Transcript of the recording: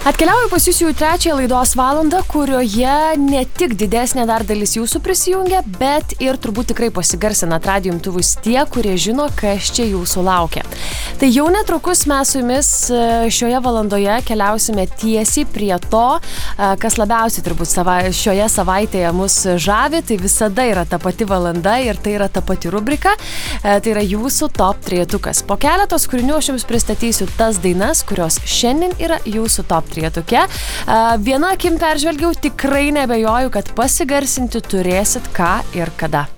Atkeliauju pas jūs jau trečiąją laidos valandą, kurioje ne tik didesnė dar dalis jūsų prisijungia, bet ir turbūt tikrai pasigarsina radijo imtuvus tie, kurie žino, kas čia jūsų laukia. Tai jau netrukus mes su jumis šioje valandoje keliausime tiesiai prie to, kas labiausiai turbūt šioje savaitėje mus žavi. Tai visada yra ta pati valanda ir tai yra ta pati rubrika. Tai yra jūsų top trejetukas. Po keletos kūrinių aš jums pristatysiu tas dainas, kurios šiandien yra jūsų top trejetuke. Viena akim peržvelgiau, tikrai nebejoju, kad pasigarsinti turėsit ką ir kada.